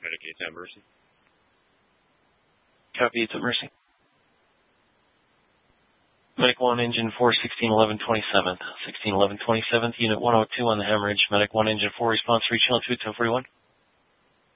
Medic 8 at Mercy. Copy, it's at Mercy. Medic 1, Engine 4, 1611 27th. 1611 27th, Unit 102 on the hemorrhage. Medic 1, Engine 4, response, reach altitude 1041.